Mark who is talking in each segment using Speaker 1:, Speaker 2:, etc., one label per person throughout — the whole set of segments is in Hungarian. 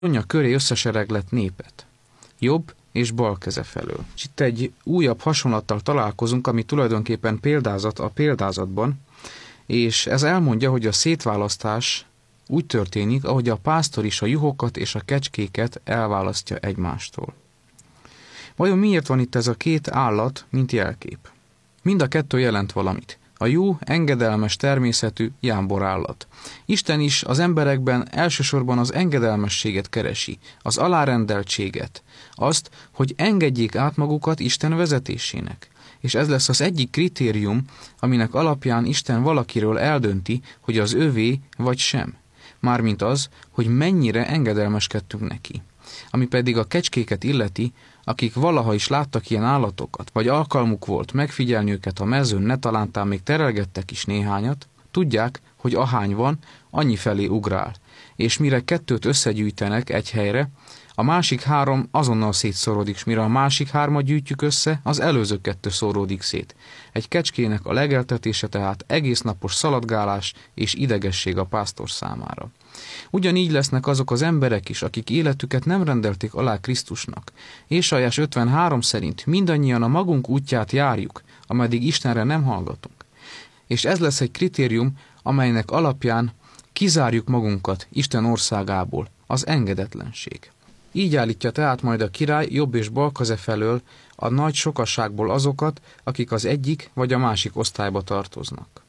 Speaker 1: Tornya köré összesereglett népet, jobb és bal keze felől. És itt egy újabb hasonlattal találkozunk, ami tulajdonképpen példázat a példázatban, és ez elmondja, hogy a szétválasztás úgy történik, ahogy a pásztor is a juhokat és a kecskéket elválasztja egymástól. Vajon miért van itt ez a két állat, mint jelkép? Mind a kettő jelent valamit. A juh engedelmes természetű jámborállat. Isten is az emberekben elsősorban az engedelmességet keresi, az alárendeltséget, azt, hogy engedjék át magukat Isten vezetésének. És ez lesz az egyik kritérium, aminek alapján Isten valakiről eldönti, hogy az övé vagy sem. Mármint az, hogy mennyire engedelmeskedtünk neki. Ami pedig a kecskéket illeti, akik valaha is láttak ilyen állatokat, vagy alkalmuk volt megfigyelni őket a mezőn, ne talántán még terelgettek is néhányat, tudják, hogy ahány van, annyi felé ugrál, és mire kettőt összegyűjtenek egy helyre, a másik három azonnal szétszóródik, s mire a másik hármat gyűjtjük össze, az előző kettő szóródik szét. Egy kecskének a legeltetése tehát egész napos szaladgálás és idegesség a pásztor számára. Ugyanígy lesznek azok az emberek is, akik életüket nem rendelték alá Krisztusnak. Ésaiás 53 szerint mindannyian a magunk útját járjuk, ameddig Istenre nem hallgatunk. És ez lesz egy kritérium, amelynek alapján kizárjuk magunkat Isten országából, az engedetlenség. Így állítja tehát majd a király jobb és bal keze felől a nagy sokasságból azokat, akik az egyik vagy a másik osztályba tartoznak.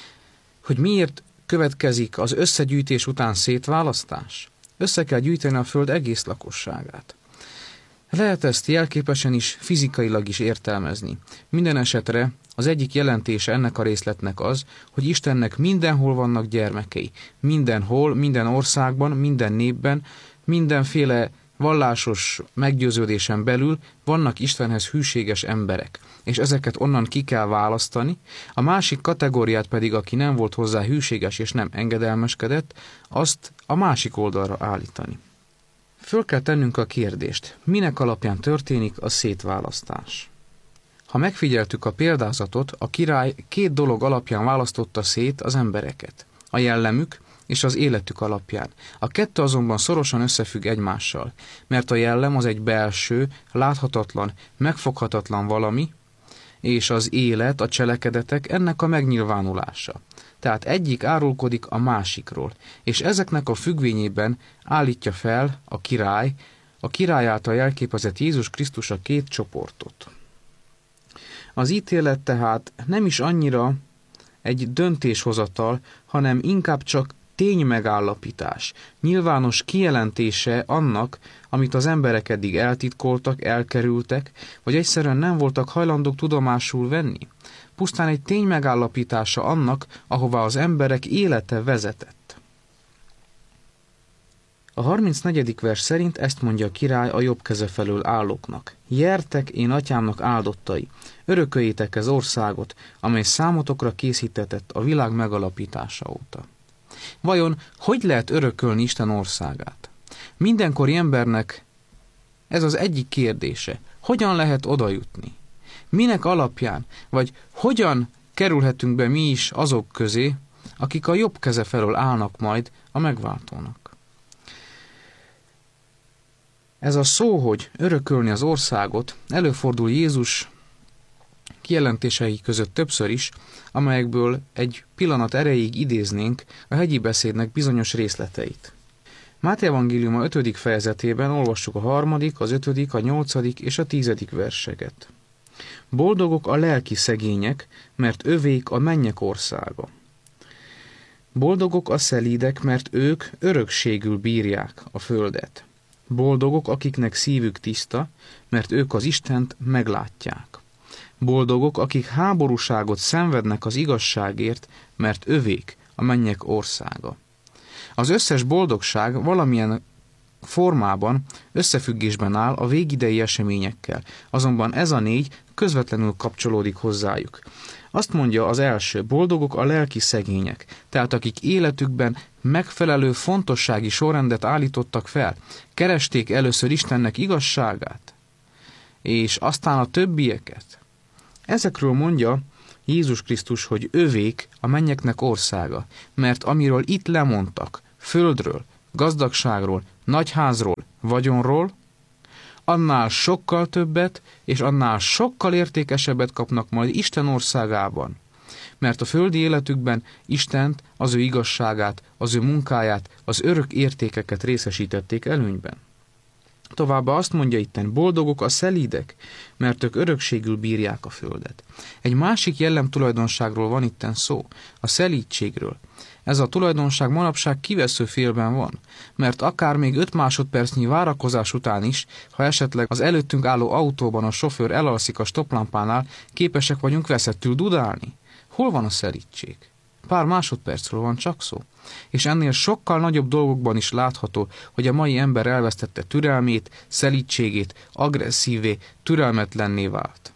Speaker 1: Hogy miért következik az összegyűjtés után szétválasztás? Össze kell gyűjteni a föld egész lakosságát. Lehet ezt jelképesen is, fizikailag is értelmezni. Minden esetre az egyik jelentése ennek a részletnek az, hogy Istennek mindenhol vannak gyermekei. Mindenhol, minden országban, minden népben, mindenféle vallásos meggyőződésen belül vannak Istenhez hűséges emberek, és ezeket onnan ki kell választani, a másik kategóriát pedig, aki nem volt hozzá hűséges és nem engedelmeskedett, azt a másik oldalra állítani. Föl kell tennünk a kérdést, minek alapján történik a szétválasztás. Ha megfigyeltük a példázatot, a király két dolog alapján választotta szét az embereket. A jellemük és az életük alapján. A kettő azonban szorosan összefügg egymással, mert a jellem az egy belső, láthatatlan, megfoghatatlan valami, és az élet, a cselekedetek ennek a megnyilvánulása. Tehát egyik árulkodik a másikról, és ezeknek a függvényében állítja fel a király által jelképezett Jézus Krisztus a két csoportot. Az ítélet tehát nem is annyira egy döntéshozatal, hanem inkább csak ténymegállapítás, nyilvános kijelentése annak, amit az emberek eddig eltitkoltak, elkerültek, vagy egyszerűen nem voltak hajlandók tudomásul venni. Pusztán egy ténymegállapítása annak, ahová az emberek élete vezetett. A 34. vers szerint ezt mondja a király a jobb keze felől állóknak. Jertek, én atyámnak áldottai, örököljétek az országot, amely számotokra készítetett a világ megalapítása óta. Vajon hogy lehet örökölni Isten országát? Mindenkori embernek ez az egyik kérdése. Hogyan lehet odajutni? Minek alapján? Vagy hogyan kerülhetünk be mi is azok közé, akik a jobb keze felől állnak majd a megváltónak? Ez a szó, hogy örökölni az országot, előfordul Jézus kijelentései között többször is, amelyekből egy pillanat erejéig idéznénk a hegyi beszédnek bizonyos részleteit. Máté evangéliuma 5. fejezetében olvassuk a 3., az 5., a 8. és a 10. verseket. Boldogok a lelki szegények, mert övék a mennyek országa. Boldogok a szelídek, mert ők örökségül bírják a földet. Boldogok, akiknek szívük tiszta, mert ők az Istent meglátják. Boldogok, akik háborúságot szenvednek az igazságért, mert övék a mennyek országa. Az összes boldogság valamilyen formában összefüggésben áll a végidei eseményekkel, azonban ez a 4 közvetlenül kapcsolódik hozzájuk. Azt mondja az első, boldogok a lelki szegények, tehát akik életükben megfelelő fontossági sorrendet állítottak fel, keresték először Istennek igazságát, és aztán a többieket. Ezekről mondja Jézus Krisztus, hogy övék a mennyeknek országa, mert amiről itt lemondtak, földről, gazdagságról, nagyházról, vagyonról, annál sokkal többet, és annál sokkal értékesebbet kapnak majd Isten országában. Mert a földi életükben Istent, az ő igazságát, az ő munkáját, az örök értékeket részesítették előnyben. Továbbá azt mondja itten, boldogok a szelídek, mert ők örökségül bírják a földet. Egy másik jellemtulajdonságról van itten szó, a szelídségről. Ez a tulajdonság manapság kivesző félben van, mert akár még 5 másodpercnyi várakozás után is, ha esetleg az előttünk álló autóban a sofőr elalszik a stopplámpánál, képesek vagyunk veszettül dudálni. Hol van a szelídség? Pár másodpercről van csak szó. És ennél sokkal nagyobb dolgokban is látható, hogy a mai ember elvesztette türelmét, szelídségét, agresszívé, türelmetlenné vált.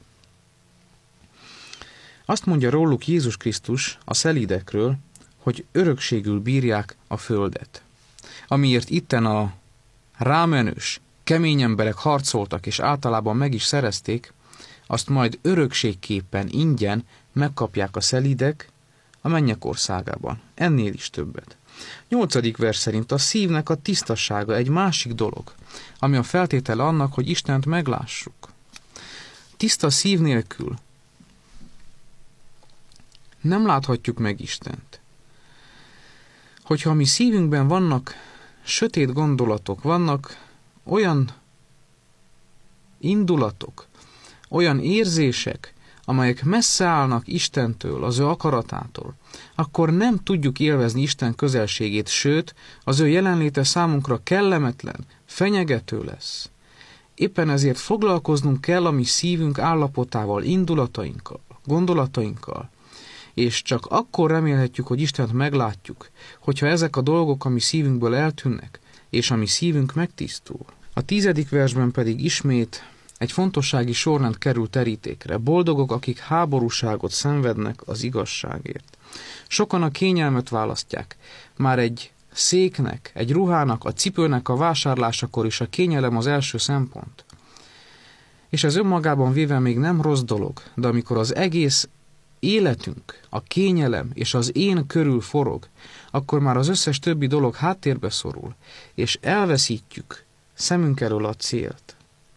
Speaker 1: Azt mondja róluk Jézus Krisztus a szelídekről, hogy örökségül bírják a földet. Amiért itten a rámenős, kemény emberek harcoltak és általában meg is szerezték, azt majd örökségképpen ingyen megkapják a szelídek a mennyek országában. Ennél is többet. 8. vers szerint a szívnek a tisztassága egy másik dolog, ami a feltétele annak, hogy Istent meglássuk. Tiszta szív nélkül nem láthatjuk meg Istent. Hogyha a mi szívünkben vannak sötét gondolatok, vannak olyan indulatok, olyan érzések, amelyek messze állnak Istentől, az ő akaratától, akkor nem tudjuk élvezni Isten közelségét, sőt, az ő jelenléte számunkra kellemetlen, fenyegető lesz. Éppen ezért foglalkoznunk kell a mi szívünk állapotával, indulatainkkal, gondolatainkkal, és csak akkor remélhetjük, hogy Istent meglátjuk, hogyha ezek a dolgok a mi szívünkből eltűnnek, és a mi szívünk megtisztul. A 10. versben pedig ismét egy fontossági sorrend kerül terítékre. Boldogok, akik háborúságot szenvednek az igazságért. Sokan a kényelmet választják. Már egy széknek, egy ruhának, a cipőnek a vásárlásakor is a kényelem az első szempont. És ez önmagában véve még nem rossz dolog, de amikor az egész életünk, a kényelem és az én körül forog, akkor már az összes többi dolog háttérbe szorul, és elveszítjük szemünk elől a célt.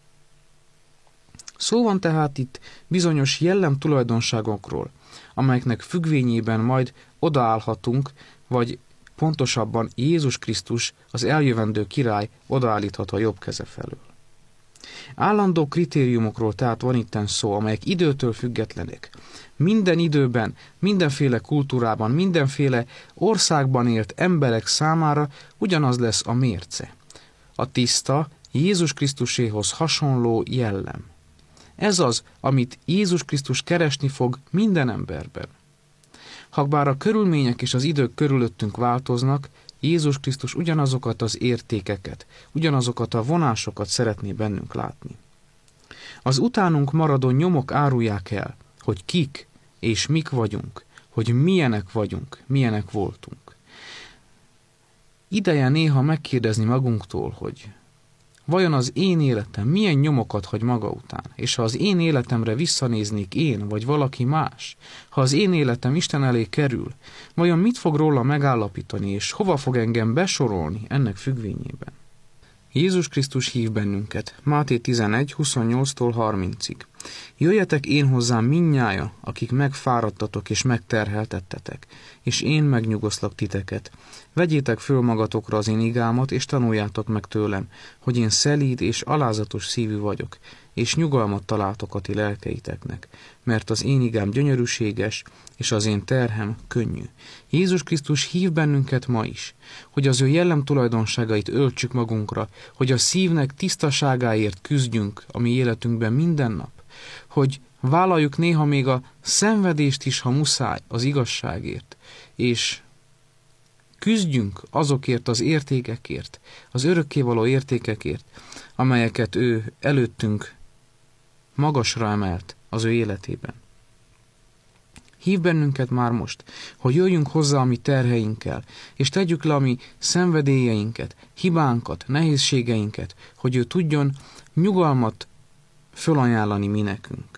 Speaker 1: Szó van tehát itt bizonyos jellemtulajdonságokról, amelyeknek függvényében majd odaállhatunk, vagy pontosabban Jézus Krisztus, az eljövendő király odaállíthat a jobb keze felől. Állandó kritériumokról tehát van itten szó, amelyek időtől függetlenek. Minden időben, mindenféle kultúrában, mindenféle országban élt emberek számára ugyanaz lesz a mérce. A tiszta, Jézus Krisztuséhoz hasonló jellem. Ez az, amit Jézus Krisztus keresni fog minden emberben. Habár a körülmények és az idők körülöttünk változnak, Jézus Krisztus ugyanazokat az értékeket, ugyanazokat a vonásokat szeretné bennünk látni. Az utánunk maradó nyomok árulják el, hogy kik és mik vagyunk, hogy milyenek vagyunk, milyenek voltunk. Ideje néha megkérdezni magunktól, hogy vajon az én életem milyen nyomokat hagy maga után, és ha az én életemre visszanéznék én, vagy valaki más, ha az én életem Isten elé kerül, vajon mit fog róla megállapítani, és hova fog engem besorolni ennek függvényében? Jézus Krisztus hív bennünket, Máté 11, 28-tól 30-ig. Jöjjetek én hozzám mindnyájan, akik megfáradtatok és megterheltettetek, és én megnyugosztlak titeket. Vegyétek föl magatokra az én igámat, és tanuljátok meg tőlem, hogy én szelíd és alázatos szívű vagyok, és nyugalmat találtok a ti lelkeiteknek, mert az én igám gyönyörűséges, és az én terhem könnyű. Jézus Krisztus hív bennünket ma is, hogy az ő jellemtulajdonságait öltsük magunkra, hogy a szívnek tisztaságáért küzdjünk a mi életünkben minden nap, hogy vállaljuk néha még a szenvedést is, ha muszáj, az igazságért, és küzdjünk azokért az értékekért, az örökkévaló értékekért, amelyeket ő előttünk magasra emelt az ő életében. Hív bennünket már most, hogy jöjjünk hozzá a mi terheinkkel, és tegyük le a mi szenvedélyeinket, hibánkat, nehézségeinket, hogy ő tudjon nyugalmat fölajánlani mi nekünk.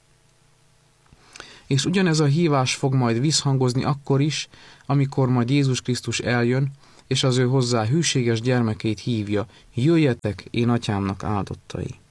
Speaker 1: És ugyanez a hívás fog majd visszhangozni akkor is, amikor majd Jézus Krisztus eljön, és az ő hozzá hűséges gyermekeit hívja, jöjjetek, én atyámnak áldottai.